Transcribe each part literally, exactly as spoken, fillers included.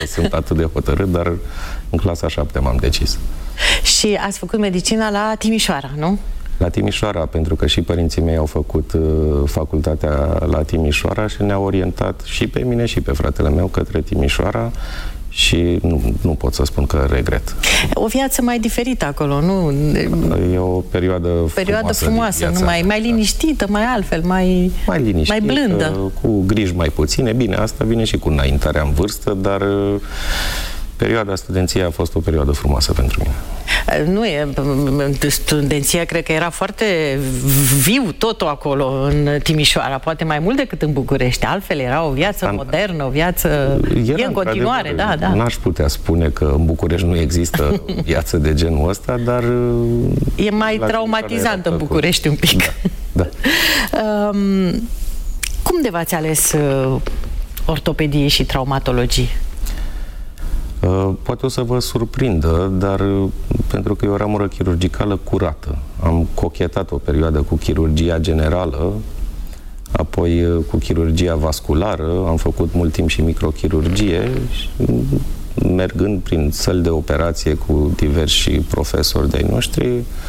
sunt atât de hotărât, dar în clasa a șaptea m-am decis. Și ați făcut medicina la Timișoara, nu? La Timișoara, pentru că și părinții mei au făcut uh, facultatea la Timișoara și ne-au orientat și pe mine și pe fratele meu către Timișoara și nu, nu pot să spun că regret. O viață mai diferită acolo, nu? E o perioadă, perioadă frumoasă, frumoasă nu mai, mai liniștită, mai altfel, mai, mai, liniștită, mai blândă. Cu griji mai puține. Bine, asta vine și cu înaintarea în vârstă, dar perioada studenției a fost o perioadă frumoasă pentru mine. Nu e, studenția cred că era foarte viu totul acolo în Timișoara, poate mai mult decât în București. Altfel era o viață An... modernă, o viață era, e în continuare, da, da. N-aș putea spune că în București nu există viață de genul ăsta, dar e mai traumatizant în București un pic. Da, da. um, cum de v-ați ales uh, ortopedie și traumatologie? Poate o să vă surprindă, dar pentru că e o ramură chirurgicală curată. Am cochetat o perioadă cu chirurgia generală, apoi cu chirurgia vasculară, am făcut mult timp și microchirurgie, și mergând prin săli de operație cu diversi profesori de-ai noștri,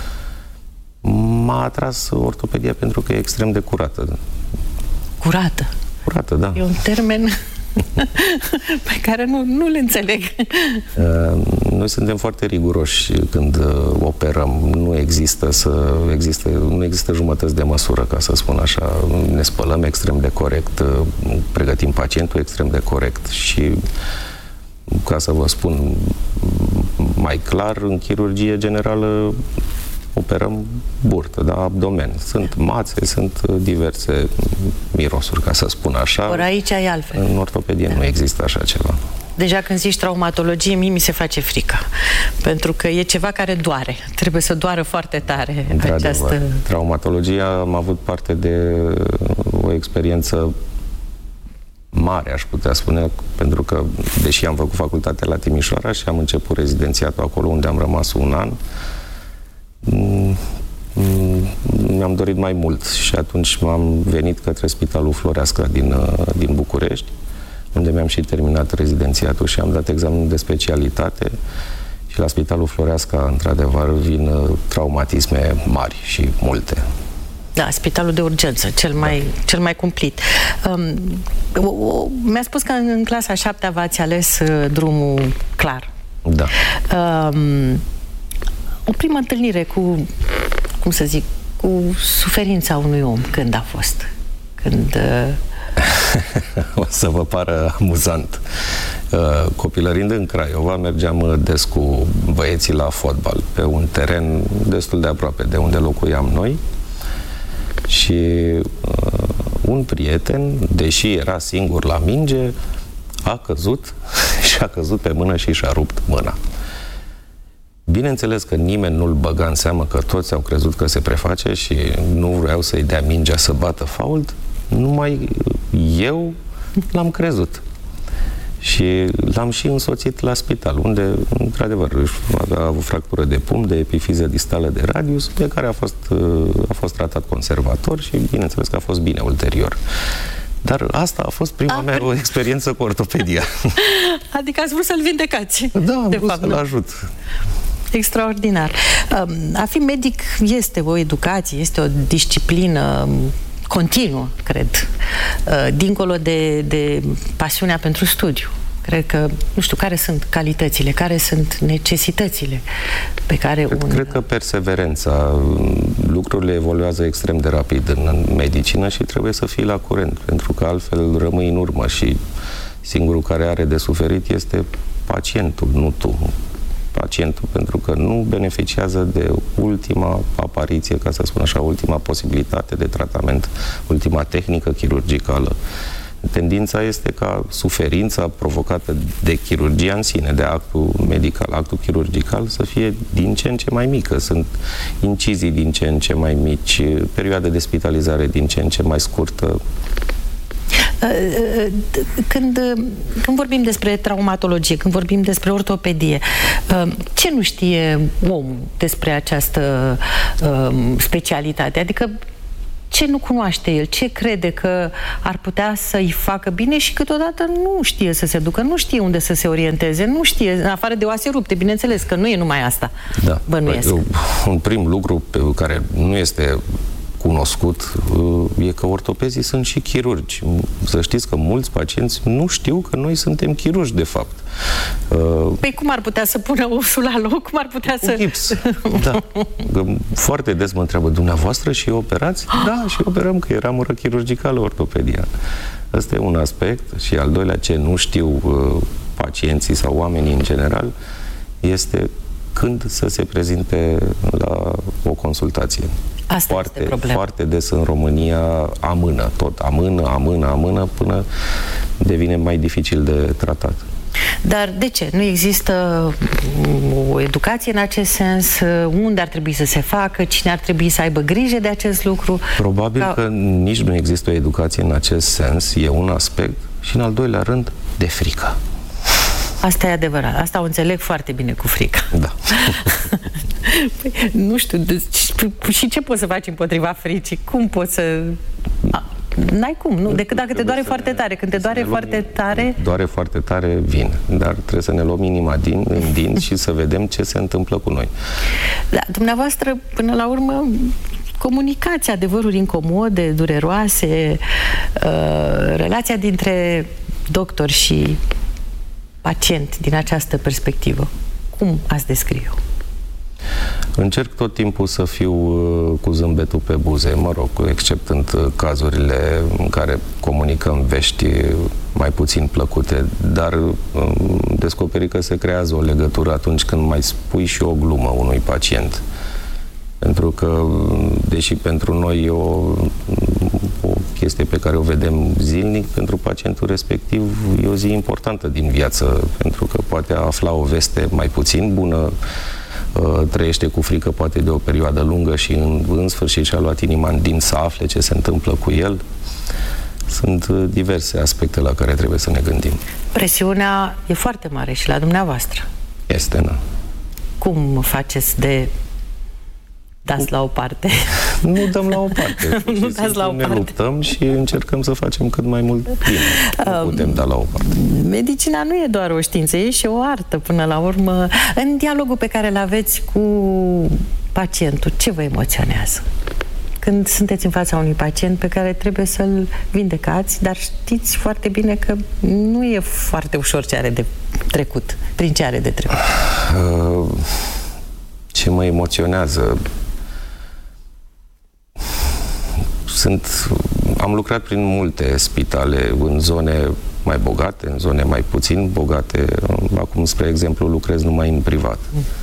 m-a atras ortopedia pentru că e extrem de curată. Curată? Curată, da. E un termen pe care nu, nu le înțeleg. Noi suntem foarte riguroși când operăm. Nu există să există, nu există jumătăți de măsură, ca să spun așa. Ne spălăm extrem de corect, pregătim pacientul extrem de corect și, ca să vă spun mai clar, în chirurgie generală operăm burtă, da, abdomen. Sunt mațe, sunt diverse mirosuri, ca să spun așa. Ori aici e altfel. În ortopedie da. Nu există așa ceva. Deja când zici traumatologie, mie mi se face frică. Pentru că e ceva care doare. Trebuie să doară foarte tare această... Traumatologia, am avut parte de o experiență mare, aș putea spune, pentru că, deși am făcut facultatea la Timișoara și am început rezidențiatul acolo, unde am rămas un an, mi-am dorit mai mult și atunci m-am venit către Spitalul Floreasca din, din București, unde mi-am și terminat rezidențiatul și am dat examenul de specialitate și la Spitalul Floreasca, într-adevăr, vin traumatisme mari și multe. Da, spitalul de urgență, cel mai, da. cel mai cumplit. Um, mi-a spus că în clasa a șaptea v-ați ales uh, drumul clar. Da. Um, O primă întâlnire cu, cum să zic, cu suferința unui om, când a fost? Când... Uh... O să vă pară amuzant. Uh, copilărind în Craiova, mergeam des cu băieții la fotbal, pe un teren destul de aproape de unde locuiam noi și uh, un prieten, deși era singur la minge, a căzut și a căzut pe mână și și-a rupt mâna. Bineînțeles că nimeni nu-l băga în seamă, că toți au crezut că se preface și nu vreau să-i dea mingea să bată fault, numai eu l-am crezut. Și l-am și însoțit la spital, unde, într-adevăr, avea avut fractură de pumn, de epifiză distală de radius, de care a fost, a fost tratat conservator și, bineînțeles, că a fost bine ulterior. Dar asta a fost prima a, mea prim... experiență cu ortopedia. Adică ați vrut să-l vindecați. Da, am vrut să-l ajut. Extraordinar. A fi medic este o educație, este o disciplină continuă, cred, dincolo de, de pasiunea pentru studiu. Cred că, nu știu, care sunt calitățile, care sunt necesitățile pe care cred, un... Cred că perseverența, lucrurile evoluează extrem de rapid în, în medicină și trebuie să fii la curent, pentru că altfel rămâi în urmă și singurul care are de suferit este pacientul, nu tu. Pacientul, pentru că nu beneficiază de ultima apariție, ca să spun așa, ultima posibilitate de tratament, ultima tehnică chirurgicală. Tendința este ca suferința provocată de chirurgia în sine, de actul medical, actul chirurgical, să fie din ce în ce mai mică. Sunt incizii din ce în ce mai mici, perioade de spitalizare din ce în ce mai scurtă. Când, când vorbim despre traumatologie, când vorbim despre ortopedie, ce nu știe omul despre această specialitate? Adică ce nu cunoaște el, ce crede că ar putea să-i facă bine și câteodată nu știe să se ducă, nu știe unde să se orienteze, nu știe, în afară de oase rupte, bineînțeles că nu e numai asta. Da. Bănuiesc. Un prim lucru pe care nu este cunoscut e că ortopezii sunt și chirurgi. Să știți că mulți pacienți nu știu că noi suntem chirurgi, de fapt. Păi cum ar putea să pună osul la loc? Cum ar putea să... Gips. Da. Foarte des mă întreabă, dumneavoastră și operați? Da, și operăm, că e ramură chirurgicală ortopedia. Ăsta e un aspect. Și al doilea, ce nu știu pacienții sau oamenii în general, este când să se prezinte la o consultație. Asta foarte, este problema. Foarte des în România amână, tot amână, amână, amână, până devine mai dificil de tratat. Dar de ce? Nu există o educație în acest sens? Unde ar trebui să se facă? Cine ar trebui să aibă grijă de acest lucru? Probabil Ca... că nici nu există o educație în acest sens, e un aspect, și în al doilea rând, de frică. Asta e adevărat. Asta o înțeleg foarte bine cu frică. Da. Păi, nu știu, și ce poți să faci împotriva fricii? Cum poți să... N-ai cum, nu? Decât dacă te doare foarte tare. Când te doare foarte tare... Doare foarte tare, vin. Dar trebuie să ne luăm inima din, în dinți și să vedem ce se întâmplă cu noi. Da, dumneavoastră, până la urmă, comunicați adevăruri incomode, dureroase, uh, relația dintre doctor și pacient din această perspectivă. Cum ați descrie-o? Încerc tot timpul să fiu cu zâmbetul pe buze, mă rog, exceptând cazurile în care comunicăm vești mai puțin plăcute, dar descoperi că se creează o legătură atunci când mai spui și o glumă unui pacient. Pentru că, deși pentru noi e o, o chestie pe care o vedem zilnic, pentru pacientul respectiv e o zi importantă din viață, pentru că poate afla o veste mai puțin bună, trăiește cu frică poate de o perioadă lungă și în, în sfârșit și-a luat inima în din să afle ce se întâmplă cu el. Sunt diverse aspecte la care trebuie să ne gândim. Presiunea e foarte mare și la dumneavoastră. Este, da. Cum faceți de dați la o parte? Nu dăm la o parte. Nu dați la o ne parte. luptăm și încercăm să facem cât mai mult bine. Nu putem da la o parte. Medicina nu e doar o știință, e și o artă până la urmă. În dialogul pe care îl aveți cu pacientul, ce vă emoționează? Când sunteți în fața unui pacient pe care trebuie să-l vindecați, dar știți foarte bine că nu e foarte ușor ce are de trecut, prin ce are de trecut. Uh, ce mă emoționează? Sunt, am lucrat prin multe spitale, în zone mai bogate, în zone mai puțin bogate. Acum, spre exemplu, lucrez numai în privat.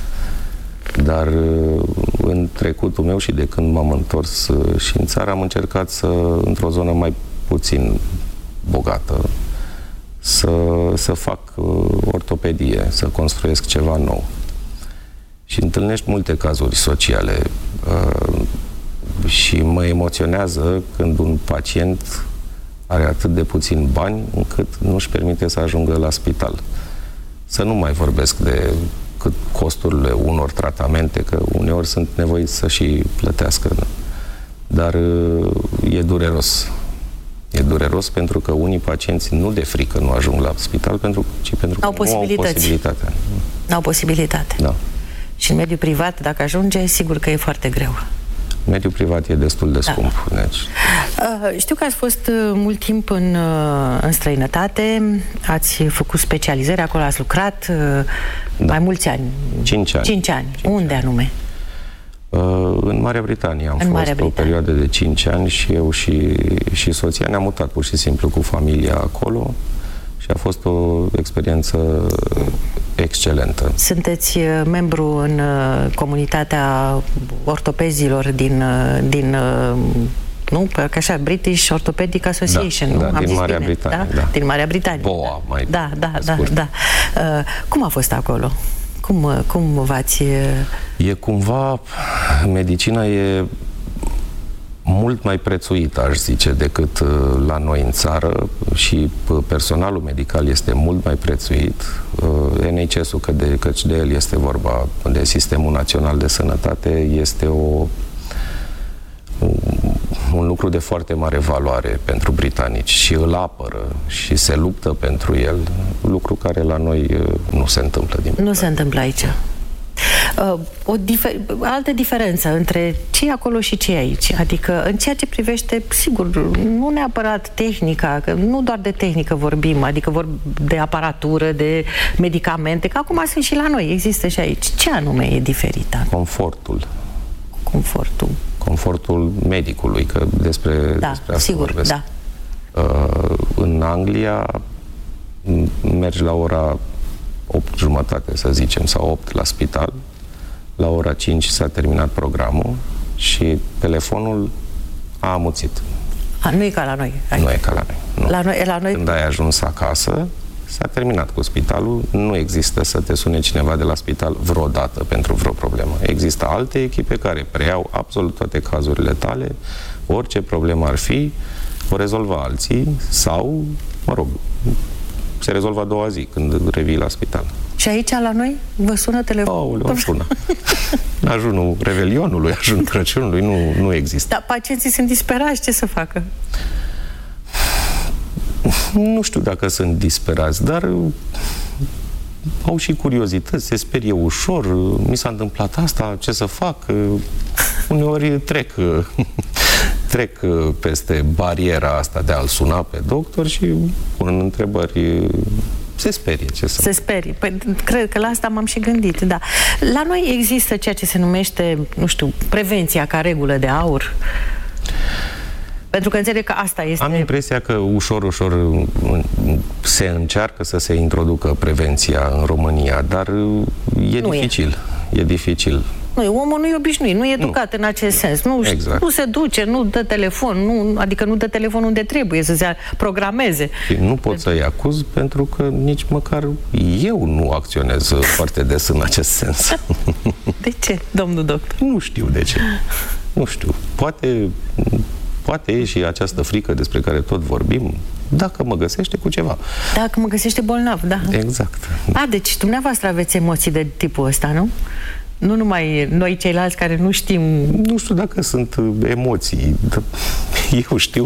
Dar în trecutul meu și de când m-am întors și în țară, am încercat să, într-o zonă mai puțin bogată, să, să fac ortopedie, să construiesc ceva nou. Și întâlnești multe cazuri sociale uh, și mă emoționează când un pacient are atât de puțin bani încât nu-și permite să ajungă la spital. Să nu mai vorbesc de cât costurile unor tratamente, că uneori sunt nevoiți să și plătească. Dar uh, e dureros. E dureros pentru că unii pacienți nu de frică nu ajung la spital, pentru, ci pentru că au nu au posibilitatea. Nu au posibilitate. Da. Și în mediul privat, dacă ajunge, sigur că e foarte greu. Mediul privat e destul de scump. Da. Deci. Știu că ați fost mult timp în, în străinătate, ați făcut specializări, acolo ați lucrat da. mai mulți ani. Cinci ani. Cinci ani. Cinci Unde ani. anume? În Marea Britanie am în fost Marea o Britanie. perioadă de cinci ani și eu și, și soția ne-am mutat pur și simplu cu familia acolo și a fost o experiență excelentă. Sunteți membru în comunitatea ortopezilor din, din nu? Că așa, British Orthopedic Association, da, nu? Da, Am din zis Marea bine, Britanie. Da? Da. Din Marea Britanie. B O A, mai Da, da, da, scurt. da. Uh, cum a fost acolo? Cum, cum v-ați... E cumva... Medicina e mult mai prețuită, aș zice, decât la noi în țară și personalul medical este mult mai prețuit. N H S-ul, că de, căci de el este vorba, de Sistemul Național de Sănătate, este o, un lucru de foarte mare valoare pentru britanici și îl apără și se luptă pentru el, lucru care la noi nu se întâmplă. Din nu se întâmplă aici. Uh, o difer- altă diferență între ce e acolo și ce e aici. Adică în ceea ce privește, sigur, nu neapărat tehnica, că nu doar de tehnică vorbim, adică vorbim de aparatură, de medicamente, că acum sunt și la noi, există și aici. Ce anume e diferită? Confortul. Confortul. Confortul medicului, că despre, da, despre asta sigur, vorbesc. Da. Uh, în Anglia mergi la ora opt jumătate, să zicem, sau opt la spital, la ora cinci s-a terminat programul și telefonul a amuțit. A, nu e ca la noi. Hai. Nu e ca la noi. Nu. La noi, la noi... Când ai ajuns acasă, s-a terminat cu spitalul, nu există să te sune cineva de la spital vreodată pentru vreo problemă. Există alte echipe care preiau absolut toate cazurile tale, orice problemă ar fi, o rezolva alții sau, mă rog, se rezolvă a doua zi când revii la spital. Și aici la noi vă sună telefonul? Aoleu, îmi sună. Ajunul Revelionului, ajunul Crăciunului nu, nu există. Dar pacienții sunt disperați, ce să facă? Nu știu dacă sunt disperați, dar au și curiozități, se sperie ușor, mi s-a întâmplat asta, ce să fac? Uneori trec, trec peste bariera asta de a-l suna pe doctor și pun întrebări. Se sperie, ce să... Se sperie. Păi, cred că la asta m-am și gândit, da. La noi există ceea ce se numește, nu știu, prevenția ca regulă de aur. Pentru că înțeleg că asta este... Am impresia că ușor, ușor se încearcă să se introducă prevenția în România, dar e nu dificil. E. e dificil. Nu, omul nu e obișnuit, nu e educat nu. în acest sens. Nu, exact. nu se duce, nu dă telefon, nu, adică nu dă telefon unde trebuie, să se programeze. Și nu pot să-i acuz pentru că nici măcar eu nu acționez foarte des în acest sens. De ce, domnul doctor? Nu știu de ce. Nu știu. Poate... Poate e și această frică despre care tot vorbim, dacă mă găsește cu ceva. Dacă mă găsește bolnav, da. Exact. A, deci dumneavoastră aveți emoții de tipul ăsta, nu? Nu numai noi ceilalți care nu știm... Nu știu dacă sunt emoții, eu știu.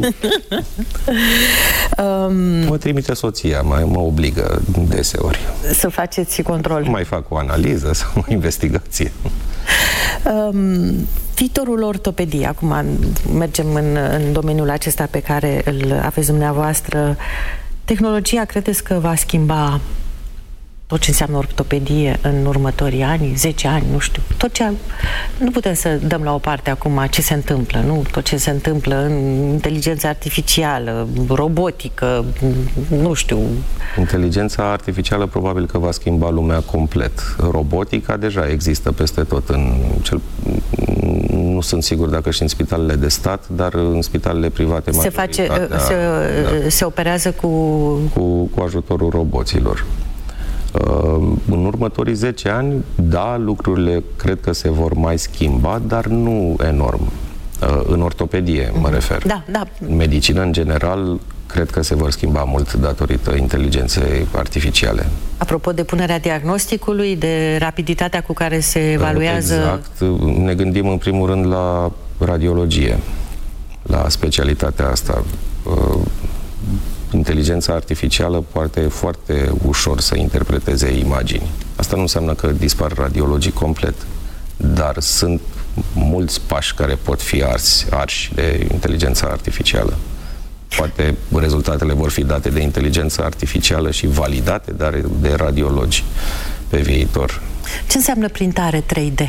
um, mă trimite soția, mă, mă obligă deseori. Să faceți control. Mai fac o analiză sau o investigație. Um, viitorul ortopediei, acum mergem în, în domeniul acesta pe care îl aveți dumneavoastră. Tehnologia credeți că va schimba tot ce înseamnă ortopedie în următorii ani, zece ani, nu știu. Tot ce... Nu putem să dăm la o parte acum ce se întâmplă, nu? Tot ce se întâmplă în inteligența artificială, robotică, nu știu. Inteligența artificială probabil că va schimba lumea complet. Robotica deja există peste tot. În cel... Nu sunt sigur dacă și în spitalele de stat, dar în spitalele private se face, se, da, se operează cu... cu... cu ajutorul roboților. Uh, în următorii zece ani, da, lucrurile cred că se vor mai schimba, dar nu enorm. Uh, în ortopedie, mă refer. Da, da. În medicină, în general, cred că se vor schimba mult datorită inteligenței artificiale. Apropo de punerea diagnosticului, de rapiditatea cu care se evaluează... Exact. Ne gândim în primul rând la radiologie, la specialitatea asta. Uh, Inteligența artificială poate foarte ușor să interpreteze imagini. Asta nu înseamnă că dispar radiologii complet, dar sunt mulți pași care pot fi arși, arși de inteligența artificială. Poate rezultatele vor fi date de inteligență artificială și validate, dar de radiologi pe viitor. Ce înseamnă printare trei D?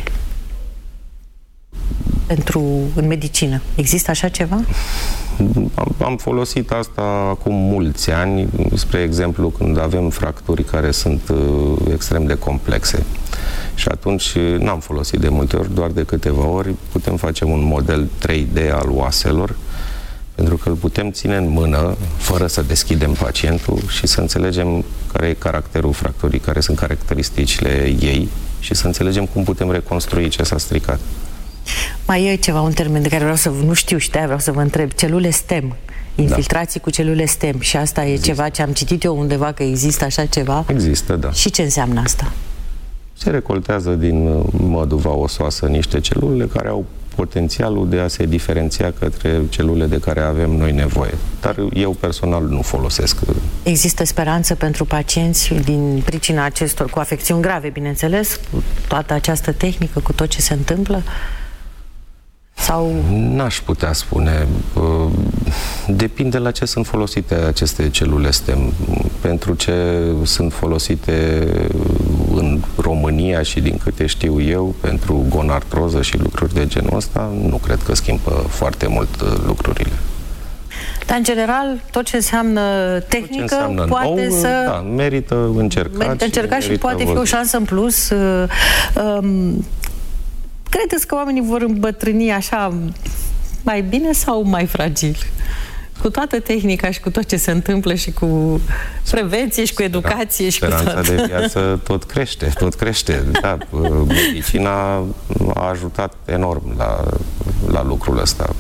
Pentru, în medicină. Există așa ceva? Am, am folosit asta acum mulți ani, spre exemplu, când avem fracturi care sunt uh, extrem de complexe. Și atunci n-am folosit de multe ori, doar de câteva ori putem face un model trei D al oaselor, pentru că îl putem ține în mână, fără să deschidem pacientul și să înțelegem care e caracterul fracturii, care sunt caracteristicile ei și să înțelegem cum putem reconstrui ce s-a stricat. Mai e ceva, un termen de care vreau să, nu știu și de-aia vreau să vă întreb, celule STEM, infiltrații da. cu celule STEM, și asta e există. Ceva ce am citit eu undeva că există așa ceva? Există, da. Și ce înseamnă asta? Se recoltează din măduva osoasă niște celule care au potențialul de a se diferenția către celule de care avem noi nevoie. Dar eu personal nu folosesc. Există speranță pentru pacienți din pricina acestor, cu afecțiuni grave, bineînțeles, cu toată această tehnică, cu tot ce se întâmplă? Sau... N-aș putea spune. Depinde la ce sunt folosite aceste celule stem. Pentru ce sunt folosite în România și din câte știu eu, pentru gonartroză și lucruri de genul ăsta, nu cred că schimbă foarte mult lucrurile. Dar, în general, tot ce înseamnă tehnică ce înseamnă poate nou, să... Da, merită încercat. Merită încercat și, și poate văzut. Fi o șansă în plus. Um, Credeți că oamenii vor îmbătrâni așa mai bine sau mai fragil? Cu toată tehnica și cu tot ce se întâmplă și cu prevenție și cu educație și cu Speranța tot. de viață tot crește, tot crește. Da, medicina a ajutat enorm la, la lucrul ăsta.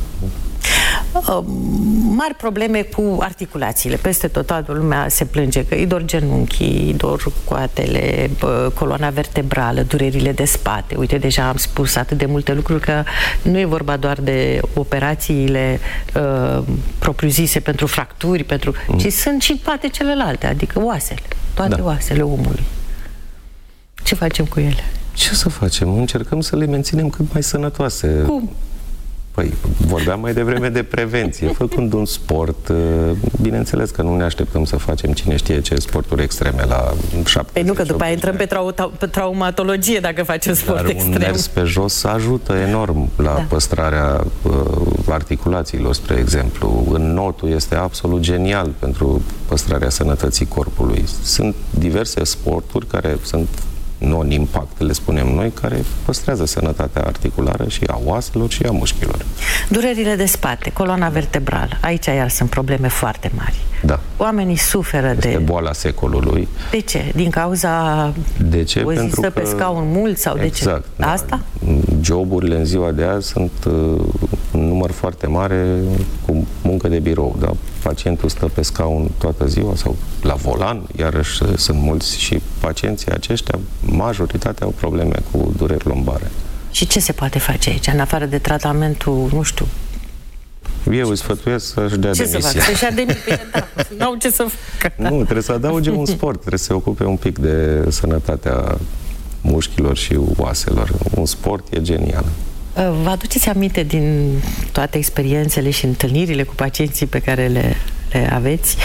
Mari probleme cu articulațiile. Peste tot, toată lumea se plânge că îi dor genunchii, îi dor coatele, coloana vertebrală, durerile de spate. Uite, deja am spus atât de multe lucruri că nu e vorba doar de operațiile uh, propriu-zise pentru fracturi, pentru, mm. ci sunt și toate celelalte, adică oasele, toate da. oasele omului. Ce facem cu ele? Ce să facem? Încercăm să le menținem cât mai sănătoase. Cum? Păi, vorbeam mai devreme de prevenție, făcând un sport. Bineînțeles că nu ne așteptăm să facem cine știe ce sporturi extreme la șaptezeci. Păi nu, că după aia intrăm pe, trau pe traumatologie dacă facem sport Dar extrem. un mers pe jos ajută enorm la da. păstrarea uh, articulațiilor, spre exemplu. Înnotul este absolut genial pentru păstrarea sănătății corpului. Sunt diverse sporturi care sunt non-impact, le spunem noi, care păstrează sănătatea articulară și a oaselor și a mușchilor. Durerile de spate, coloana vertebrală, aici iar sunt probleme foarte mari. Da. Oamenii suferă este de... boala secolului. De ce? Din cauza de ce? o zi Pentru stă că... pe scaun mult sau exact, de ce? Da. Asta? Joburile în ziua de azi sunt uh, un număr foarte mare cu muncă de birou, da? Pacientul stă pe scaun toată ziua sau la volan, iarăși sunt mulți și pacienții aceștia, majoritatea au probleme cu dureri lombare. Și ce se poate face aici, în afară de tratamentul, nu știu? Eu îi sfătuiesc să-și dea ce demisia. Ce să fac? Să-și dea demisia? Da, n-au ce să facă. Nu, trebuie să adauge un sport, trebuie să se ocupe un pic de sănătatea mușchilor și oaselor. Un sport e genial. Vă aduceți aminte din toate experiențele și întâlnirile cu pacienții pe care le, le aveți?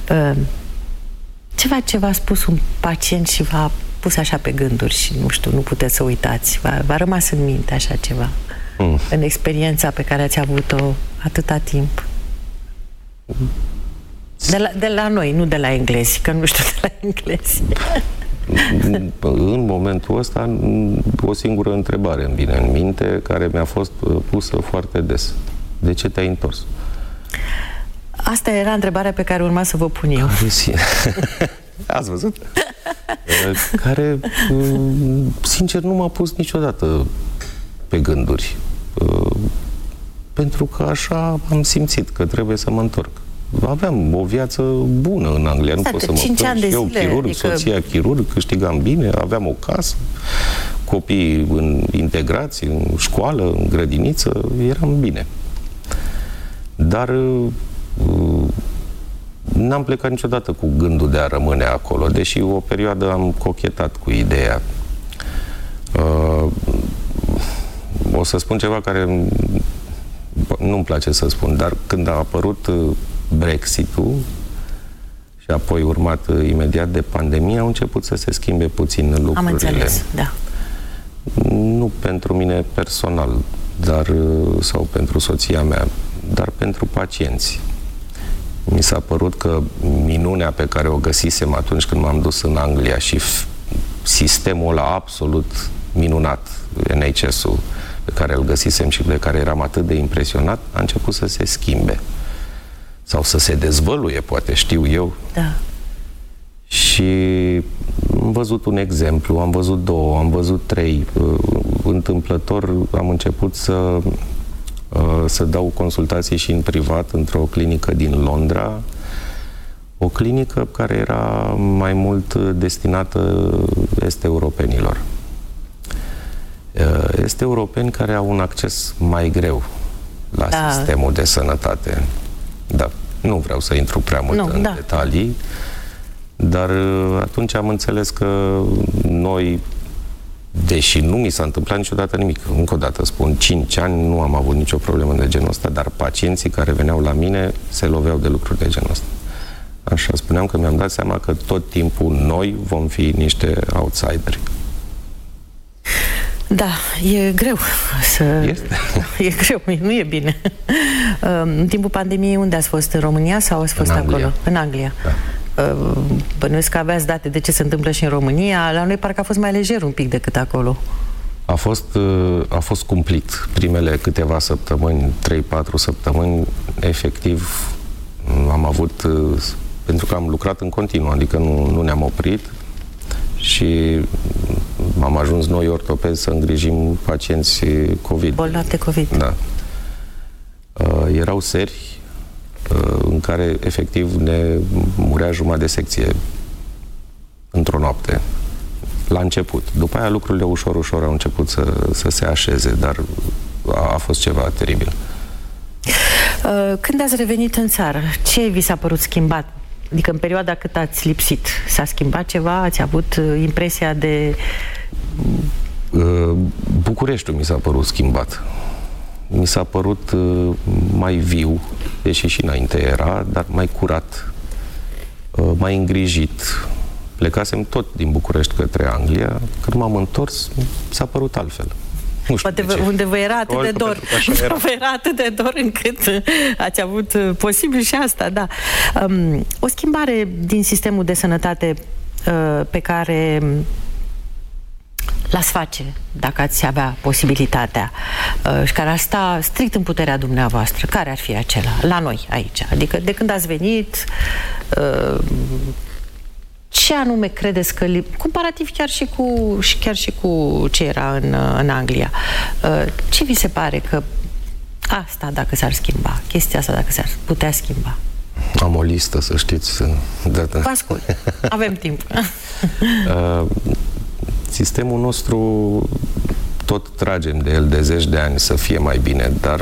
Ceva ce v-a spus un pacient și v-a pus așa pe gânduri și, nu știu, nu puteți să uitați. V-a rămas în minte așa ceva? Mm. În experiența pe care ați avut-o atâta timp? De la, de la noi, nu de la englezi, că nu știu de la englezi. În momentul ăsta, o singură întrebare îmi vine în minte, care mi-a fost pusă foarte des. De ce te-ai întors? Asta era întrebarea pe care urma să vă pun eu. Ați văzut? Care, sincer, nu m-a pus niciodată pe gânduri. Pentru că așa am simțit că trebuie să mă întorc. Aveam o viață bună în Anglia, nu pot să mă plâng. Eu chirurg, adică... soția chirurg, câștigam bine, aveam o casă, copii în integrați, în școală, în grădiniță, eram bine. Dar n-am plecat niciodată cu gândul de a rămâne acolo, deși o perioadă am cochetat cu ideea. Uh, o să spun ceva care nu-mi place să spun, dar când a apărut Brexit-ul și apoi urmat imediat de pandemie, au început să se schimbe puțin lucrurile. Am înțeles, da. Nu pentru mine personal, dar, sau pentru soția mea, dar pentru pacienți. Mi s-a părut că minunea pe care o găsisem atunci când m-am dus în Anglia și sistemul ăla absolut minunat, N H S-ul, pe care îl găsisem și de care eram atât de impresionat, a început să se schimbe. Sau să se dezvăluie, poate, știu eu. Da. Și am văzut un exemplu, am văzut două, am văzut trei. Întâmplător am început să, să dau consultații și în privat într-o clinică din Londra, o clinică care era mai mult destinată est-europenilor. Este europeni care au un acces mai greu la da. sistemul de sănătate. Da, nu vreau să intru prea mult nu, în da. detalii, dar atunci am înțeles că noi, deși nu mi s-a întâmplat niciodată nimic, încă o dată spun, cinci ani nu am avut nicio problemă de genul ăsta, dar pacienții care veneau la mine se loveau de lucruri de genul ăsta. Așa spuneam că mi-am dat seama că tot timpul noi vom fi niște outsideri. Da, e greu să... Este? E greu, nu e bine. În timpul pandemiei unde ați fost? În România sau ați fost în acolo? Anglia. În Anglia. Da. Bănuiesc că aveați date de ce se întâmplă și în România. La noi parcă a fost mai lejer un pic decât acolo. A fost, a fost cumplit. Primele câteva săptămâni, trei patru săptămâni, efectiv am avut, pentru că am lucrat în continuu, adică nu, nu ne-am oprit și am ajuns noi ortopezi să îngrijim pacienți COVID. Bolnavi de COVID. Da. Uh, erau seri uh, în care efectiv ne murea jumătate de secție într-o noapte. La început. După aia lucrurile ușor, ușor au început să, să se așeze, dar a, a fost ceva teribil. Când ați revenit în țară, ce vi s-a părut schimbat? Adică în perioada cât ați lipsit, s-a schimbat ceva? Ați avut impresia de... Bucureștiul mi s-a părut schimbat. Mi s-a părut mai viu, deși și înainte era, dar mai curat, mai îngrijit. Plecasem tot din București către Anglia. Când m-am întors, s-a părut altfel. Nu știu Poate unde vă era atât de dor. Era. Vă era atât de dor încât ați avut posibil și asta, da. Um, o schimbare din sistemul de sănătate uh, pe care l-ați face, dacă ați avea posibilitatea, uh, și care ar sta strict în puterea dumneavoastră, care ar fi acela? La noi, aici. Adică de când ați venit... Uh, ce anume credeți că, comparativ chiar și cu, și chiar și cu ce era în, în Anglia, ce vi se pare că asta, dacă s-ar schimba, chestia asta, dacă s-ar putea schimba? Am o listă, să știți. Vă ascult. Avem timp. Sistemul nostru, tot tragem de el de zeci de ani să fie mai bine, dar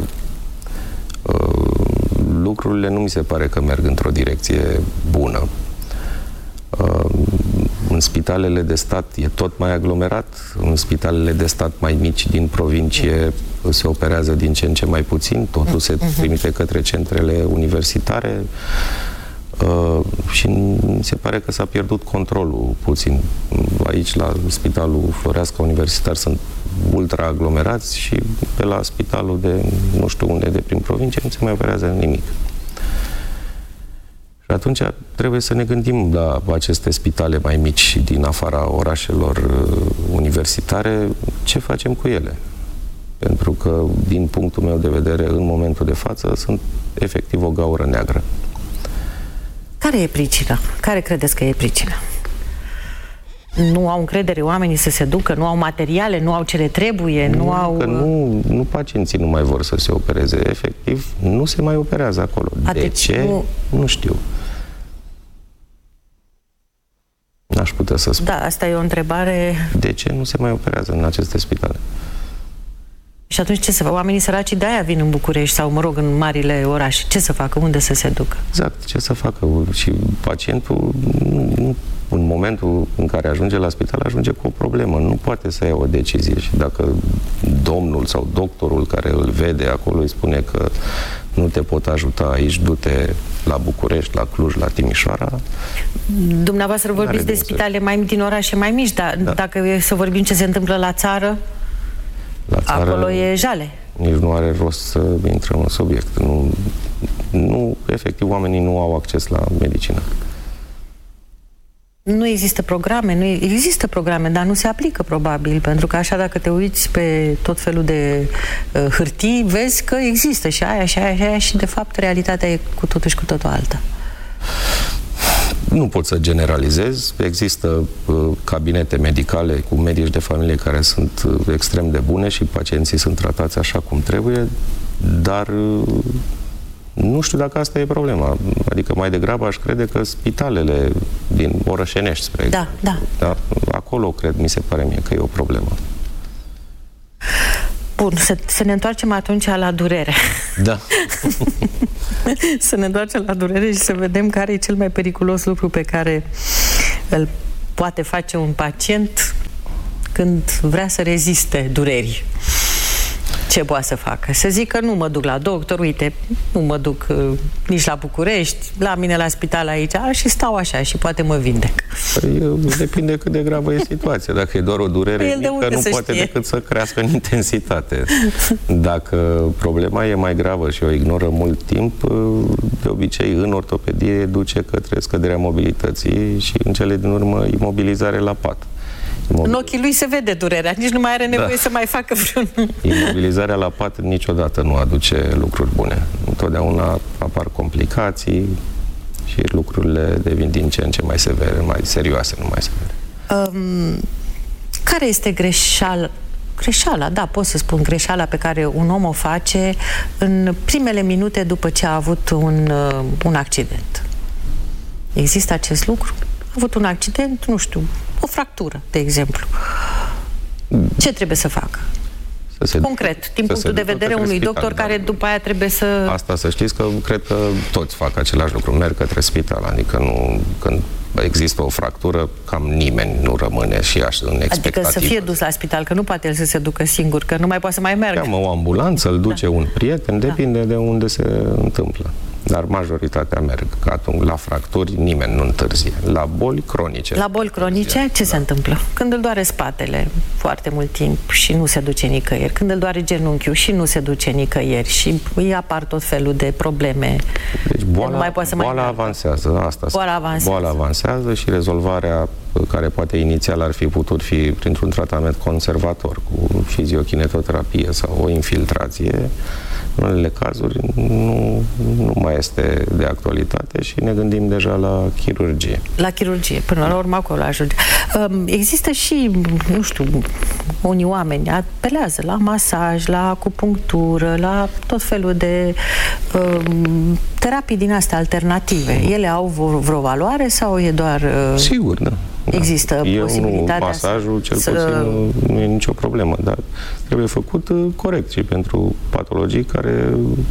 lucrurile nu mi se pare că merg într-o direcție bună. În spitalele de stat e tot mai aglomerat, în spitalele de stat mai mici din provincie se operează din ce în ce mai puțin, totul se trimite către centrele universitare și mi se pare că s-a pierdut controlul puțin. Aici, la Spitalul Floreasca Universitar, sunt ultra-aglomerați și pe la spitalul de nu știu unde, de prin provincie, nu se mai operează nimic. Și atunci trebuie să ne gândim la aceste spitale mai mici din afara orașelor universitare, ce facem cu ele. Pentru că, din punctul meu de vedere, în momentul de față, sunt efectiv o gaură neagră. Care e pricina? Care credeți că e pricina? Nu au încredere oamenii să se ducă, nu au materiale, nu au ce le trebuie, nu, nu au... Că nu, nu pacienții nu mai vor să se opereze. Efectiv, nu se mai operează acolo. A, de deci ce? Nu... nu știu. N-aș putea să spun. Da, asta e o întrebare... De ce nu se mai operează în aceste spitale? Și atunci ce să facă? Oamenii săraci de-aia vin în București sau, mă rog, în marile orașe. Ce să facă? Unde să se ducă? Exact, ce să facă? Și pacientul, nu, în momentul în care ajunge la spital, ajunge cu o problemă. Nu poate să ia o decizie. Și dacă domnul sau doctorul care îl vede acolo îi spune că nu te pot ajuta aici, du-te la București, la Cluj, la Timișoara... Dumneavoastră vorbiți de spitale mai din orașe mai mici, dar da. Dacă e să vorbim ce se întâmplă la țară, la țară acolo e jale. Nici nu are rost să intrăm în subiect. Nu, nu, efectiv, oamenii nu au acces la medicină. Nu există programe, nu există programe, dar nu se aplică probabil, pentru că așa dacă te uiți pe tot felul de uh, hârtii, vezi că există și aia, și aia, și aia, și de fapt realitatea e cu totul și cu totul alta. Nu pot să generalizez. Există uh, cabinete medicale cu medici de familie care sunt uh, extrem de bune și pacienții sunt tratați așa cum trebuie, dar uh, nu știu dacă asta e problema. Adică mai degrabă aș crede că spitalele din orășenești, spre da, da. Da, acolo cred, mi se pare mie că e o problemă. Bun, să, să ne întoarcem atunci la durere. Da. Să ne întoarcem la durere și să vedem care e cel mai periculos lucru pe care îl poate face un pacient când vrea să reziste durerii. Ce poate să facă? Să zic că nu mă duc la doctor, uite, nu mă duc uh, nici la București, la mine la spital aici și stau așa și poate mă vindec. Păi, depinde cât de gravă e situația. Dacă e doar o durere păi mică, nu poate știe. decât să crească în intensitate. Dacă problema e mai gravă și o ignoră mult timp, de obicei în ortopedie duce către scăderea mobilității și în cele din urmă imobilizare la pat. În ochii lui se vede durerea, nici nu mai are nevoie da. să mai facă vreun... Imobilizarea la pat niciodată nu aduce lucruri bune. Întotdeauna apar complicații și lucrurile devin din ce în ce mai severe, mai serioase, nu mai severe. Um, care este greșeala? Greșeala, da, pot să spun greșeala pe care un om o face în primele minute după ce a avut un, un accident. Există acest lucru? A avut un accident, nu știu, o fractură, de exemplu. Ce trebuie să facă? Să se, concret, din punctul de vedere unui spital, doctor da. care după aia trebuie să... Asta să știți că cred că toți fac același lucru, merg către spital, adică nu, când există o fractură, cam nimeni nu rămâne și așa în expectativă. Adică să fie dus la spital, că nu poate el să se ducă singur, că nu mai poate să mai meargă. Cheamă o ambulanță, îl duce da. un prieten, depinde da. de unde se întâmplă. Dar majoritatea merg. Atunci, la fracturi, nimeni nu întârzie. La boli cronice. La boli cronice, ce da. se întâmplă? Când îl doare spatele foarte mult timp și nu se duce nicăieri. Când îl doare genunchiul și nu se duce nicăieri. Și îi apar tot felul de probleme. Deci boala, nu mai poate să boala mai avansează. Asta boala avansează. Boala avansează și rezolvarea, care poate inițial ar fi putut fi printr-un tratament conservator, cu fiziokinetoterapie sau o infiltrație, în unele cazuri nu, nu mai este de actualitate și ne gândim deja la chirurgie. La chirurgie, până la urmă acolo ajunge. Există și, nu știu, unii oameni apelează la masaj, la acupunctură, la tot felul de um, terapii din astea alternative. Ele au vreo, vreo valoare sau e doar... Uh, Sigur, da. Există Eu posibilitatea nu, masajul cel să... puțin nu, nu e nicio problemă, dar trebuie făcut uh, corect și pentru patologii care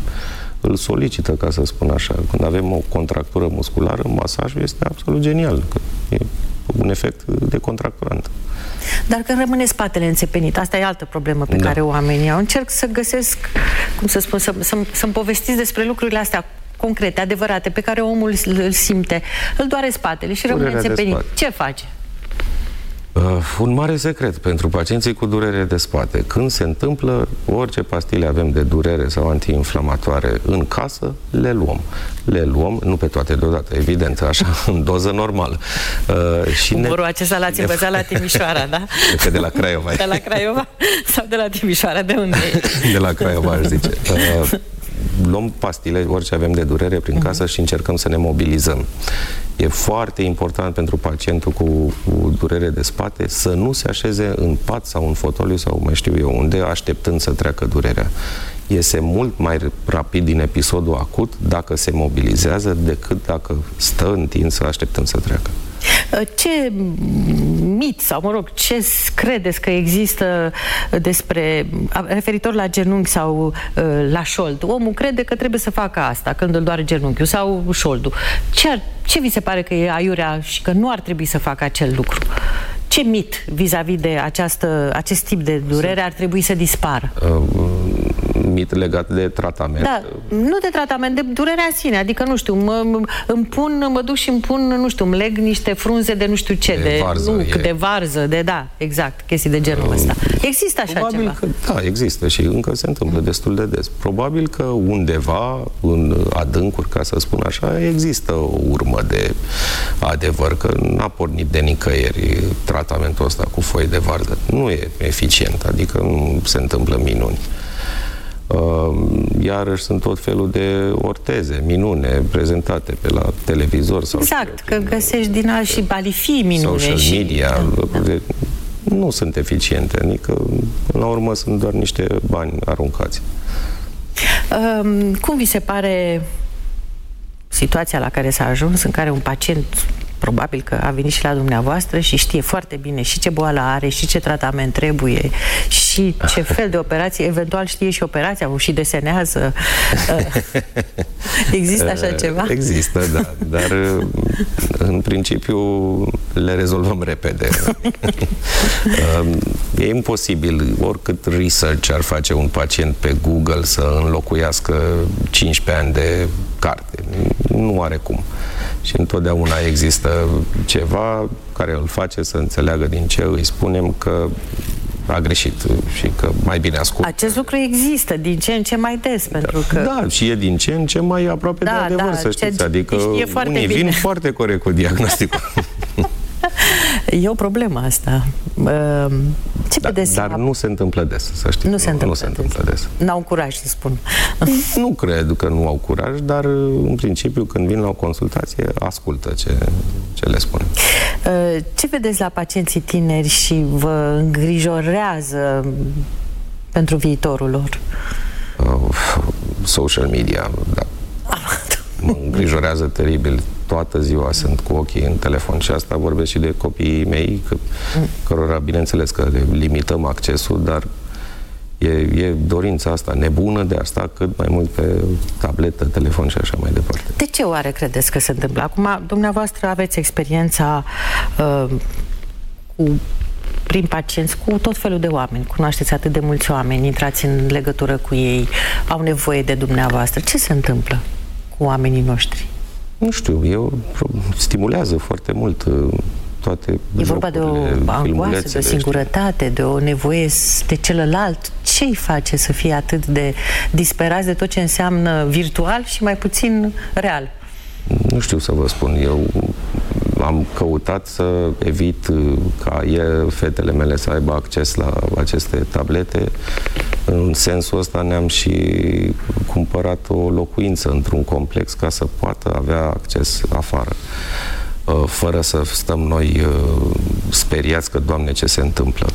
îl solicită, ca să spun așa. Când avem o contractură musculară, masajul este absolut genial, că e un efect de contracturant. Dar când rămâne spatele înțepenit, asta e altă problemă pe da. care oamenii au. Încerc să găsesc, cum să spun, să, să, să-mi povestiți despre lucrurile astea concrete, adevărate, pe care omul îl simte. Îl doare spatele și rămâne înțepenit. Ce face? Uh, un mare secret pentru pacienții cu durere de spate. Când se întâmplă, orice pastile avem de durere sau antiinflamatoare în casă, le luăm. Le luăm, nu pe toate deodată, evident, așa, în doză normală. Uh, și Umorul ne... acesta l-ați învățat la Timișoara, da? Că de la Craiova. De la Craiova? Sau de la Timișoara? De unde e? De la Craiova, aș zice. Uh, luăm pastile, orice avem de durere prin casă uh-huh. și încercăm să ne mobilizăm. E foarte important pentru pacientul cu, cu durere de spate să nu se așeze în pat sau în fotoliu sau mai știu eu unde, așteptând să treacă durerea. Iese mult mai rapid din episodul acut dacă se mobilizează decât dacă stă întins așteptând să treacă. Ce mit sau, mă rog, ce credeți că există despre, referitor la genunchi sau la șold? Omul crede că trebuie să facă asta când îl doare genunchiul sau șoldul. Ce, ce vi se pare că e aiurea și că nu ar trebui să facă acel lucru? Ce mit vis-a-vis de această, acest tip de durere ar trebui să dispară? Uh, mit legat de tratament? Da, nu de tratament, de durerea în sine. Adică, nu știu, mă, îmi pun, mă duc și îmi pun, nu știu, îmi leg niște frunze de nu știu ce, de, de varză, nu, e... de varză, de da, exact, chestii de genul ăsta. Există așa Probabil ceva? Că, da, există și încă se întâmplă destul de des. Probabil că undeva, în adâncuri, ca să spun așa, există o urmă de adevăr, că n-a pornit de nicăieri tratamentul ăsta cu foi de varză. Nu e eficient, adică nu se întâmplă minuni. Iarăși sunt tot felul de orteze, minune prezentate pe la televizor. Sau exact, că găsești din alt și balifii minune. Social și... media, da, da. nu sunt eficiente, adică până la urmă sunt doar niște bani aruncați. Cum vi se pare situația la care s-a ajuns, în care un pacient probabil că a venit și la dumneavoastră și știe foarte bine și ce boală are, și ce tratament trebuie, și ce fel de operație, eventual știe și operația, și desenează. Există așa ceva? Există, da, dar în principiu le rezolvăm repede. E imposibil, oricât research ar face un pacient pe Google, să înlocuiască cincisprezece ani de carte. Nu are cum. Și întotdeauna există ceva care îl face să înțeleagă din ce îi spunem că a greșit și că mai bine ascultă. Acest lucru există din ce în ce mai des, pentru că... Da, și e din ce în ce mai aproape da, de adevăr, da, să știți. Adică unii vin foarte corect cu diagnosticul. E o problemă asta. Ce da, vedeți? Dar nu se întâmplă des, să știți. Nu se întâmplă, nu se întâmplă des. N-au curaj, să spun. Nu cred că nu au curaj, dar în principiu când vin la o consultație, ascultă ce, ce le spun. Ce vedeți la pacienții tineri și vă îngrijorează pentru viitorul lor? Uh, social media, da. Mă îngrijorează teribil. Toată ziua sunt cu ochii în telefon și asta vorbesc și de copiii mei, că, mm. cărora, bineînțeles, că limităm accesul, dar e, e dorința asta nebună de a sta cât mai mult pe tabletă, telefon și așa mai departe. De ce oare credeți că se întâmplă? Acum, dumneavoastră aveți experiența uh, cu prin pacienți, cu tot felul de oameni. Cunoașteți atât de mulți oameni, intrați în legătură cu ei, au nevoie de dumneavoastră. Ce se întâmplă cu oamenii noștri? Nu știu, eu stimulează foarte mult toate. E vorba de o angoasă, de o singurătate, de o nevoie de celălalt. Ce îi face să fie atât de disperați de tot ce înseamnă virtual și mai puțin real? Nu știu să vă spun. Eu am căutat să evit ca ele, fetele mele, să aibă acces la aceste tablete. În sensul ăsta ne-am și cumpărat o locuință într-un complex ca să poată avea acces afară. Fără să stăm noi speriați că, Doamne, ce se întâmplă.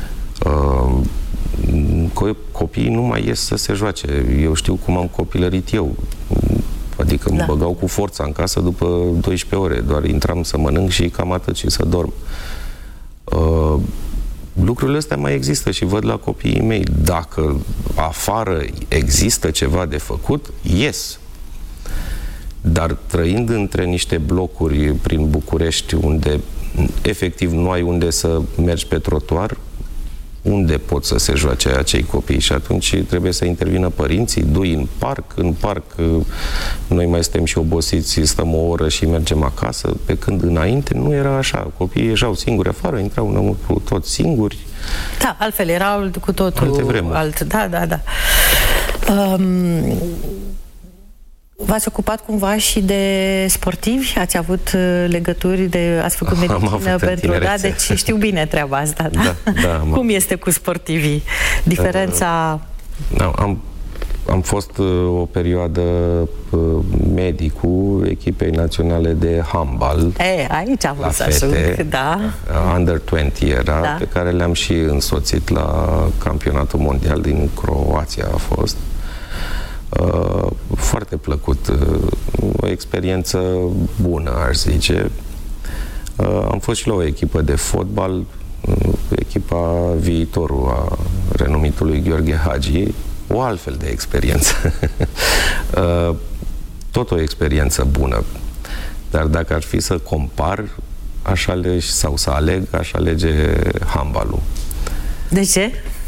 Copiii nu mai ies să se joace. Eu știu cum am copilărit eu. Adică da. Mă băgau cu forța în casă după douăsprezece ore. Doar intram să mănânc și cam atât și să dorm. Uh, lucrurile astea mai există și văd la copiii mei. Dacă afară există ceva de făcut, ies. Dar trăind între niște blocuri prin București, unde efectiv nu ai unde să mergi pe trotuar, unde pot să se joace acei copii? Și atunci trebuie să intervină părinții, dui în parc, în parc noi mai suntem și obosiți, stăm o oră și mergem acasă, pe când înainte nu era așa. Copiii ieșeau singuri afară, intrau înăuntru toți singuri. Da, altfel erau cu totul alt. Da, da, da. Um... V-ați ocupat cumva și de sportivi? Ați avut legături de... Ați făcut medicină pentru... Da, deci știu bine treaba asta, da? Da, da, cum este cu sportivii? Diferența... Uh, am, am fost uh, o perioadă uh, medicul echipei naționale de handbal. E, aici am vrut să ajung, da. Under douăzeci era, da. Pe care le-am și însoțit la campionatul mondial din Croația a fost. Uh, foarte plăcut, uh, o experiență bună, aș zice. Uh, am fost și la o echipă de fotbal, uh, echipa viitorul a renumitului Gheorghe Hagi, o altfel de experiență. uh, tot o experiență bună. Dar dacă ar fi să compar, aș alege, sau să aleg, aș alege handbalul. De ce?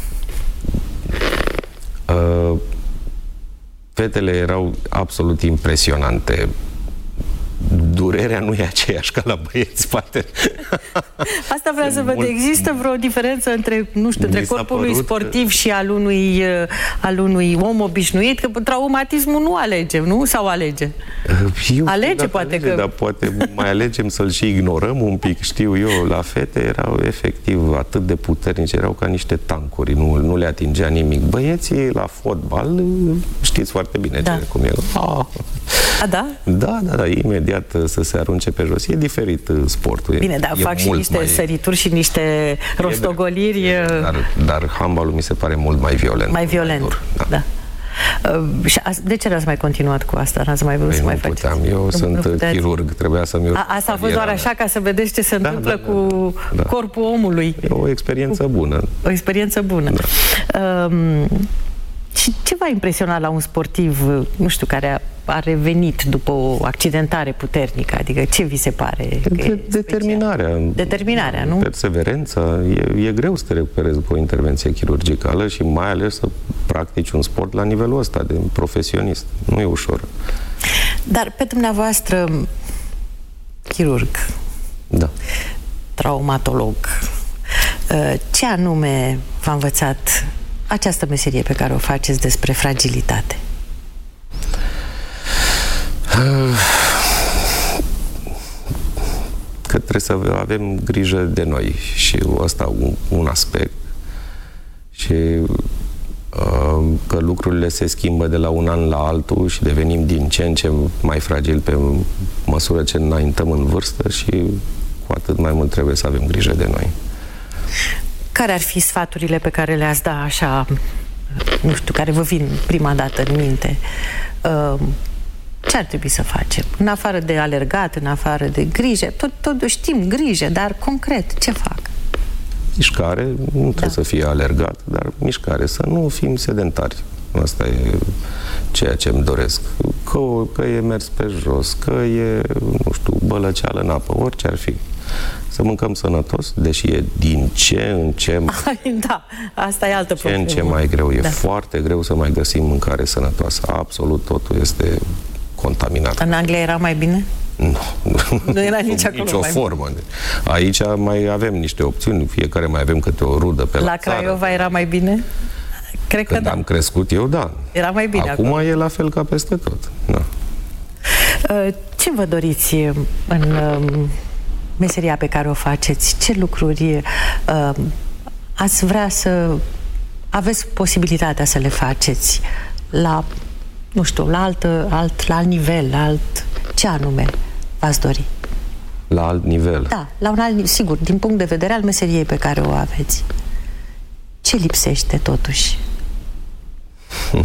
Uh, Fetele erau absolut impresionante. Durerea nu e aceeași ca la băieți, poate. Asta vreau să văd. Există vreo diferență între, nu știu, între corpul unui sportiv și al unui, al unui om obișnuit? Că traumatismul nu alege, nu? Sau alege? Eu alege, poate alege, că... Dar poate mai alegem să-l și ignorăm un pic, știu eu. La fete erau efectiv atât de puternice, erau ca niște tancuri, nu, nu le atingea nimic. Băieții la fotbal, știți foarte bine da. ce, cum e. Ah. A, da? Da, da, da, imediat să se arunce pe jos. E diferit sportul. Bine, dar fac și niște mai... sărituri și niște rostogoliri. E, dar, dar handbalul mi se pare mult mai violent. Mai violent, mai dur, da. da. De ce n-ați mai continuat cu asta? N-ați mai vrut păi să nu mai faceți? puteam. Eu nu, sunt nu chirurg, trebuia să-mi urc. Asta a fost doar așa ca să vedeți ce se da, întâmplă da, cu da. corpul omului. E o experiență bună. O experiență bună. Da. Um, și ce v-a impresionat la un sportiv, nu știu, care a, a revenit după o accidentare puternică? Adică ce vi se pare? De, determinarea. Determinarea, nu? Perseverența. E, e greu să te recuperezi după o intervenție chirurgicală și mai ales să practici un sport la nivelul ăsta de profesionist. Nu e ușor. Dar pe dumneavoastră, chirurg, da. traumatolog, ce anume v-a învățat această meserie pe care o faceți despre fragilitate? Că trebuie să avem grijă de noi și ăsta un, un aspect și uh, că lucrurile se schimbă de la un an la altul și devenim din ce în ce mai fragili pe măsură ce înaintăm în vârstă și cu atât mai mult trebuie să avem grijă de noi. Care ar fi sfaturile pe care le-ați da așa, nu știu, care vă vin prima dată în minte? Ce ar trebui să facem? În afară de alergat, în afară de grijă, tot, tot știm grijă, dar concret, ce fac? Mișcare, nu trebuie da. să fie alergat, dar mișcare, să nu fim sedentari. Asta e ceea ce îmi doresc. Că, că e mers pe jos, că e, nu știu, bălăceală în apă, orice ar fi. Să mâncăm sănătos, deși e din ce în ce mai... Da, asta e altă problemă. Ce în ce mai greu. E da. foarte greu să mai găsim mâncare sănătoasă. Absolut totul este contaminat. În Anglia era mai bine? Nu. Nu era nici acolo nicio mai formă. Bine. Aici mai avem niște opțiuni. Fiecare mai avem câte o rudă pe la, la Craiova țară. Era mai bine? Cred Când că da. am crescut eu, da. Era mai bine acum acolo. E la fel ca peste tot. Da. Ce vă doriți în meseria pe care o faceți? Ce lucruri ați vrea să aveți posibilitatea să le faceți la, nu știu, la alt, alt, la alt nivel, la alt... Ce anume v-ați dori? La alt nivel? Da, la un alt nivel, sigur, din punct de vedere al meseriei pe care o aveți. Ce lipsește totuși? Hm.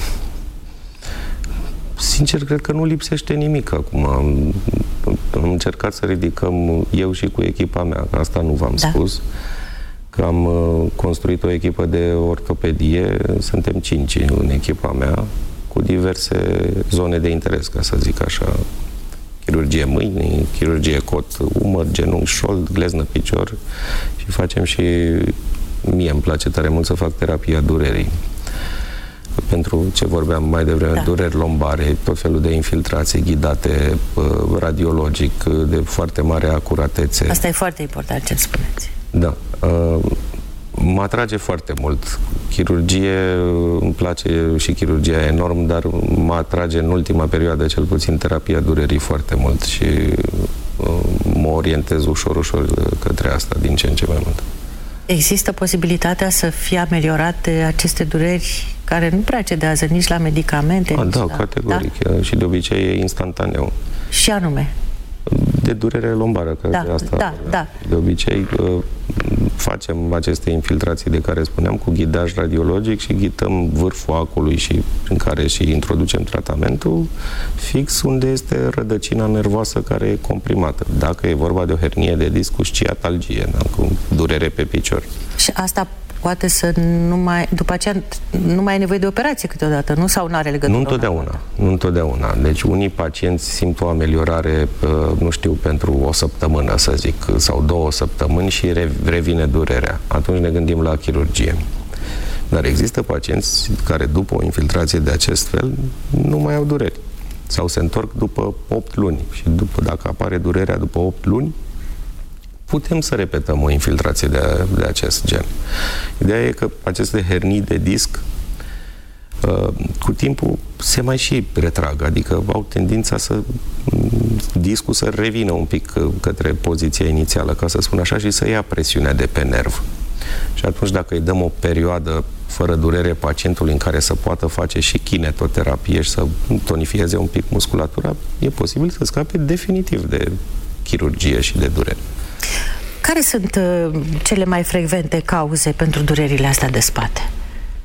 Sincer, cred că nu lipsește nimic acum. Am, am încercat să ridicăm eu și cu echipa mea, asta nu v-am da. spus, că am uh, construit o echipă de ortopedie, suntem cinci în echipa mea, cu diverse zone de interes, ca să zic așa. Chirurgie mâini, chirurgie cot, umăr, genunchi, șold, gleznă, picior și facem și, mie îmi place tare mult să fac terapia durerii. Pentru ce vorbeam mai devreme, da. dureri lombare, tot felul de infiltrații ghidate uh, radiologic, de foarte mare acuratețe. Asta e foarte important ce spuneți. Da. Uh, mă atrage foarte mult. Chirurgie, îmi place și chirurgia enorm, dar mă atrage în ultima perioadă, cel puțin, terapia durerii foarte mult și uh, mă orientez ușor, ușor către asta, din ce în ce mai mult. Există posibilitatea să fie ameliorate aceste dureri care nu prea cedează nici la medicamente? A, nici da, la... categoric. Da? Și de obicei e instantaneu. Și anume? De durere lombară, că da, de asta. Da, da. De obicei facem aceste infiltrații de care spuneam cu ghidaj radiologic și ghidăm vârful acului și în care și introducem tratamentul fix unde este rădăcina nervoasă care e comprimată. Dacă e vorba de o hernie de disc cu sciatalgie, da, cu durere pe picior. Și asta poate să nu mai, după aceea nu mai ai nevoie de operație câteodată, nu? Sau nu are legătură? Nu întotdeauna, nu întotdeauna. Deci unii pacienți simt o ameliorare, nu știu, pentru o săptămână, să zic, sau două săptămâni și revine durerea. Atunci ne gândim la chirurgie. Dar există pacienți care după o infiltrație de acest fel nu mai au dureri. Sau se întorc după opt luni. Și după, dacă apare durerea după opt luni, putem să repetăm o infiltrație de, de acest gen. Ideea e că aceste hernii de disc cu timpul se mai și retrag, adică au tendința să discul să revină un pic către poziția inițială, ca să spun așa, și să ia presiunea de pe nerv. Și atunci, dacă îi dăm o perioadă fără durere pacientului în care să poată face și kinetoterapie și să tonifieze un pic musculatura, e posibil să scape definitiv de chirurgie și de durere. Care sunt uh, cele mai frecvente cauze pentru durerile astea de spate?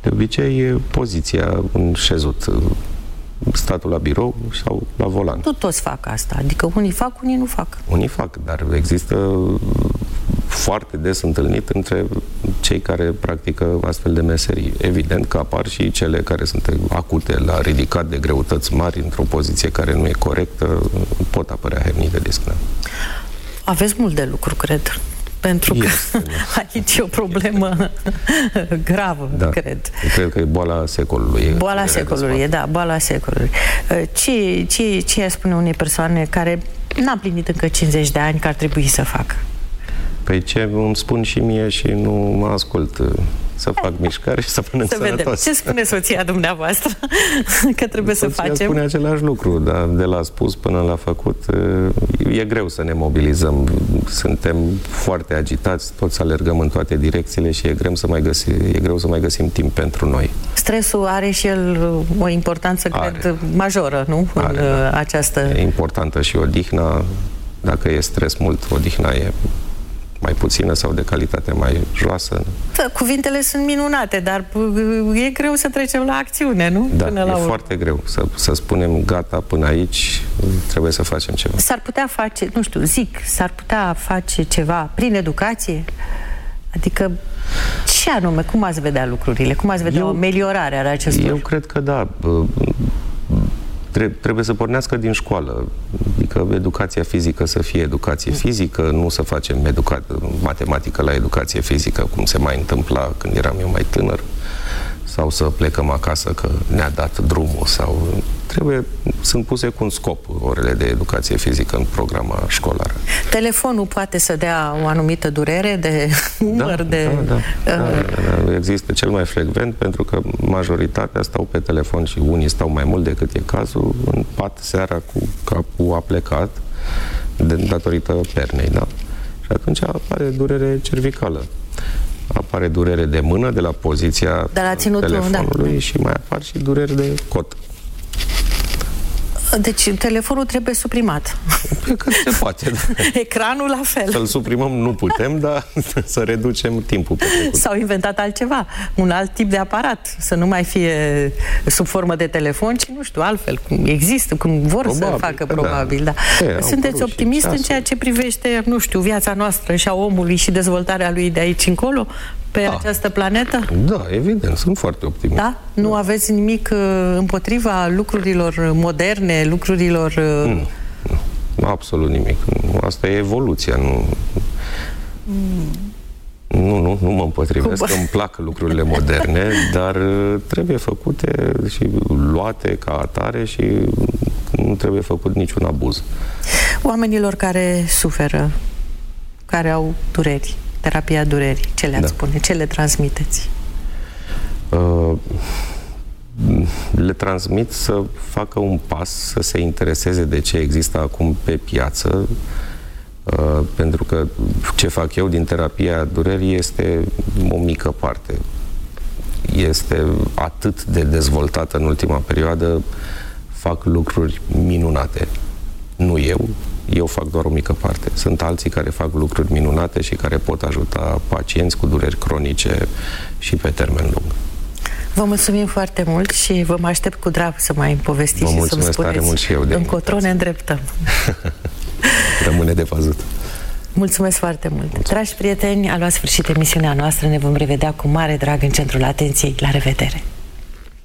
De obicei e poziția în șezut, statul la birou sau la volan. Nu toți fac asta, adică unii fac, unii nu fac. Unii fac, dar există foarte des întâlnit între cei care practică astfel de meserii. Evident că apar și cele care sunt acute, la ridicat de greutăți mari, într-o poziție care nu e corectă, pot apărea hernii de disc. Aveți mult de lucru, cred. Pentru că este, aici e o problemă gravă, da, cred. Cred că e boala secolului. Boala secolului, e, da, boala secolului. Ce, ce, ce ai spune unei persoane care n-a plinit încă cincizeci de ani că ar trebui să facă? Păi ce îmi spun și mie și nu mă ascult, să fac mișcare și să mănânc să sănătos. Vedem. Ce spune soția dumneavoastră că trebuie soția să facem? spune același lucru, dar de la spus până la făcut e greu să ne mobilizăm. Suntem foarte agitați, toți alergăm în toate direcțiile și e greu să mai găsim, e greu să mai găsim timp pentru noi. Stresul are și el o importanță, are. cred, majoră, nu? Are, în da. această... E importantă și odihna. Dacă e stres mult, odihna e mai puțină sau de calitate mai joasă. Da, cuvintele sunt minunate, dar e greu să trecem la acțiune, nu? Da, până e la urmă. foarte greu să, să spunem gata, până aici trebuie să facem ceva. S-ar putea face, nu știu, zic, s-ar putea face ceva prin educație? Adică ce anume, cum ați vedea lucrurile? Cum ați vedea eu, o ameliorare a acestor? Eu cred că da. Trebuie să pornească din școală, adică educația fizică să fie educație fizică, nu să facem educa matematică la educație fizică, cum se mai întâmpla când eram eu mai tânăr, sau să plecăm acasă că ne-a dat drumul, sau trebuie, sunt puse cu un scop orele de educație fizică în programa școlară. Telefonul poate să dea o anumită durere de umăr, da, de... Da, da, da, da, da, există cel mai frecvent, pentru că majoritatea stau pe telefon și unii stau mai mult decât e cazul, în pat seara cu capul aplecat, de, datorită pernei, da? Și atunci apare durere cervicală. Apare durere de mână, de la poziția de la ținutul, telefonului, da. Și mai apar și dureri de cot. Deci telefonul trebuie suprimat. Pe cât se poate. Ecranul la fel. Să-l suprimăm nu putem, dar să reducem timpul petrecut. S-au inventat altceva, un alt tip de aparat, să nu mai fie sub formă de telefon, ci nu știu, altfel, cum există, cum vor probabil, să facă, probabil, da. da. E, Sunteți optimist în ceea ce privește, nu știu, viața noastră și a omului și dezvoltarea lui de aici încolo, pe da. această planetă? Da, evident, sunt foarte optimist. Da? Nu da. aveți nimic uh, împotriva lucrurilor moderne, lucrurilor... Uh... Nu, nu, absolut nimic. Asta e evoluția, nu... Mm. Nu, nu, nu mă împotrivesc, că îmi plac lucrurile moderne, dar trebuie făcute și luate ca atare și nu trebuie făcut niciun abuz. Oamenilor care suferă, care au dureri, terapia durerii, ce le-ați da. spune? Ce le transmiteți? Uh, le transmit să facă un pas, să se intereseze de ce există acum pe piață, uh, pentru că ce fac eu din terapia durerii este o mică parte. Este atât de dezvoltată în ultima perioadă, fac lucruri minunate. Nu eu, eu fac doar o mică parte. Sunt alții care fac lucruri minunate și care pot ajuta pacienți cu dureri cronice și pe termen lung. Vă mulțumim foarte mult și vă mă aștept cu drag să mai povestiți și să-mi spuneți încotro ne îndreptăm. Rămâne de văzut. Mulțumesc foarte mult. Mulțumesc. Dragi prieteni, a luat sfârșit emisiunea noastră. Ne vom revedea cu mare drag în centrul atenției. La revedere!